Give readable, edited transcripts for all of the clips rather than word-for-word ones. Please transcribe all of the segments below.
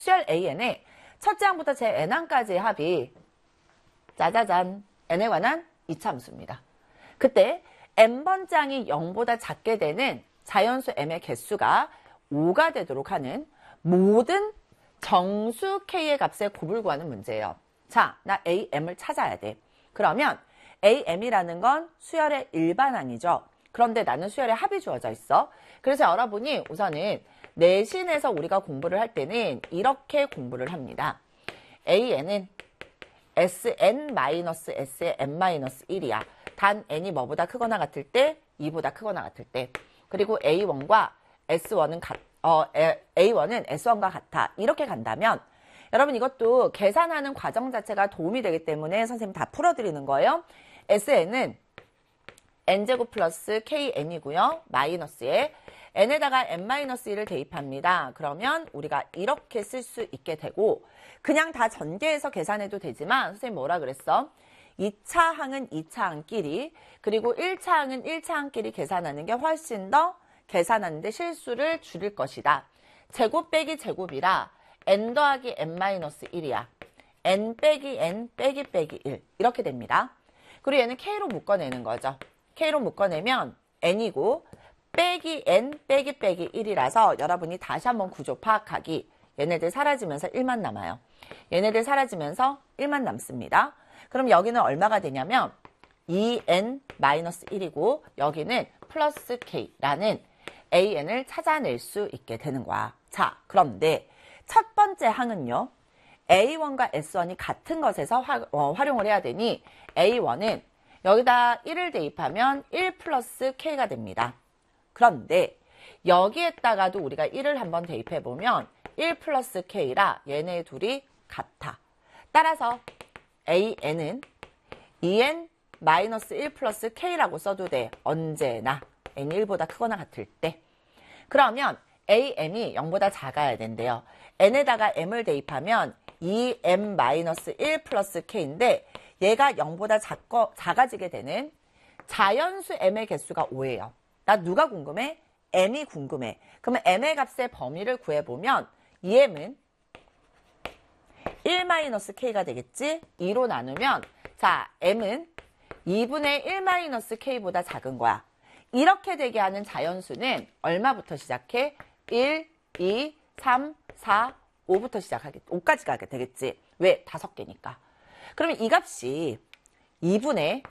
수열 AN의 첫째 항부터 제 n항까지의 합이 짜자잔 n에 관한 이차함수입니다. 그때 n번째 항이 0보다 작게 되는 자연수 m의 개수가 5가 되도록 하는 모든 정수 k의 값의 곱을 구하는 문제예요. 자, 나 am을 찾아야 돼. 그러면 am이라는 건 수열의 일반항이죠. 그런데 나는 수열의 합이 주어져 있어. 그래서 여러분이 우선은 내신에서 우리가 공부를 할 때는 이렇게 공부를 합니다. an은 sn-s의 n-1이야. 단 n이 뭐보다 크거나 같을 때 2보다 크거나 같을 때. 그리고 a1과 s1은 a1은 s1과 같아. 이렇게 간다면 여러분 이것도 계산하는 과정 자체가 도움이 되기 때문에 선생님 다 풀어드리는 거예요. sn은 n제곱 플러스 kn이고요. 마이너스에 n에다가 n-1을 대입합니다. 그러면 우리가 이렇게 쓸 수 있게 되고 그냥 다 전개해서 계산해도 되지만 선생님 뭐라 그랬어? 2차 항은 2차 항끼리 그리고 1차 항은 1차 항끼리 계산하는 게 훨씬 더 계산하는데 실수를 줄일 것이다. 제곱 빼기 제곱이라 n 더하기 n-1이야. n 빼기 n 빼기 빼기 1 이렇게 됩니다. 그리고 얘는 k로 묶어내는 거죠. k로 묶어내면 n이고 빼기 n 빼기 빼기 1이라서 여러분이 다시 한번 구조 파악하기. 얘네들 사라지면서 1만 남아요. 얘네들 사라지면서 1만 남습니다. 그럼 여기는 얼마가 되냐면 2n-1이고 여기는 플러스 k라는 an을 찾아낼 수 있게 되는 거야. 자, 그런데 첫 번째 항은요. a1과 s1이 같은 것에서 활용을 해야 되니 a1은 여기다 1을 대입하면 1 플러스 k가 됩니다. 그런데 여기에다가도 우리가 1을 한번 대입해보면 1 플러스 k라 얘네 둘이 같아. 따라서 an은 2n-1 플러스 k라고 써도 돼. 언제나 n이 1보다 크거나 같을 때. 그러면 am이 0보다 작아야 된대요. n에다가 m을 대입하면 2m-1 플러스 k인데 얘가 0보다 작아지게 되는 자연수 m의 개수가 5예요. 나 누가 궁금해? m이 궁금해. 그러면 m의 값의 범위를 구해보면 2m은 1-k가 되겠지? 2로 나누면 자 m은 2분의 1-k보다 작은 거야. 이렇게 되게 하는 자연수는 얼마부터 시작해? 1, 2, 3, 4, 5부터 시작하겠지. 5까지 가게 되겠지. 왜? 5개니까. 그러면 이 값이 2분의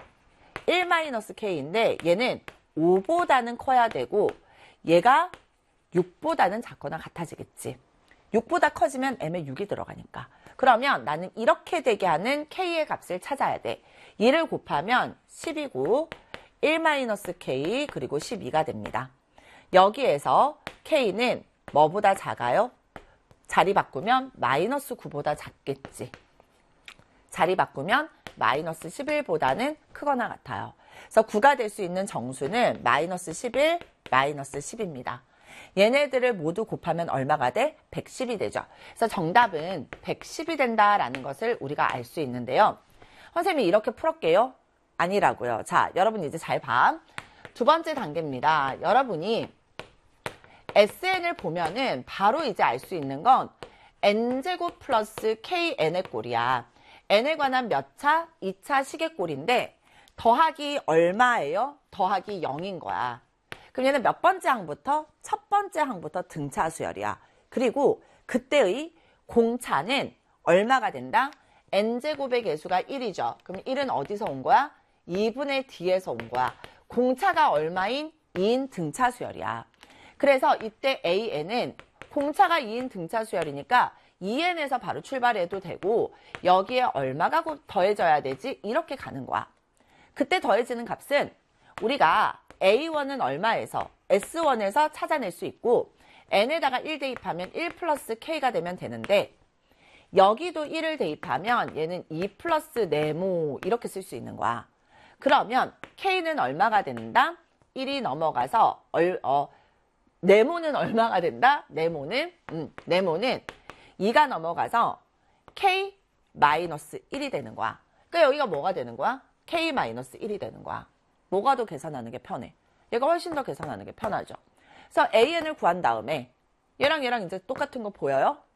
1-k인데 얘는 5보다는 커야 되고 얘가 6보다는 작거나 같아지겠지. 6보다 커지면 m에 6이 들어가니까. 그러면 나는 이렇게 되게 하는 k의 값을 찾아야 돼. 2를 곱하면 10이고 1-k 그리고 12가 됩니다. 여기에서 k는 뭐보다 작아요? 자리 바꾸면 마이너스 9보다 작겠지. 자리 바꾸면 마이너스 11보다는 크거나 같아요. 그래서 9가 될 수 있는 정수는 마이너스 11, 마이너스 10입니다. 얘네들을 모두 곱하면 얼마가 돼? 110이 되죠. 그래서 정답은 110이 된다라는 것을 우리가 알 수 있는데요. 선생님이 이렇게 풀었게요? 아니라고요. 자, 여러분 이제 잘 봐. 두 번째 단계입니다. 여러분이 SN을 보면은 바로 이제 알 수 있는 건 n제곱 플러스 kn의 꼴이야. n에 관한 몇 차? 2차 식의 꼴인데 더하기 얼마예요? 더하기 0인 거야. 그럼 얘는 몇 번째 항부터? 첫 번째 항부터 등차 수열이야. 그리고 그때의 공차는 얼마가 된다? n제곱의 개수가 1이죠. 그럼 1은 어디서 온 거야? 2분의 d에서 온 거야. 공차가 얼마인? 2인 등차 수열이야. 그래서 이때 an은 공차가 2인 등차 수열이니까 2n에서 바로 출발해도 되고 여기에 얼마가 더해져야 되지? 이렇게 가는 거야. 그때 더해지는 값은 우리가 A1은 얼마에서 S1에서 찾아낼 수 있고 n에다가 1 대입하면 1 플러스 k가 되면 되는데 여기도 1을 대입하면 얘는 2 플러스 네모 이렇게 쓸 수 있는 거야. 그러면 k는 얼마가 된다? 1이 넘어가서 네모는 얼마가 된다? 네모는 2가 넘어가서 k-1이 되는 거야. 그러니까 여기가 뭐가 되는 거야? k-1이 되는 거야. 뭐가 더 계산하는 게 편해? 얘가 훨씬 더 계산하는 게 편하죠. 그래서 an을 구한 다음에 얘랑 이제 똑같은 거 보여요?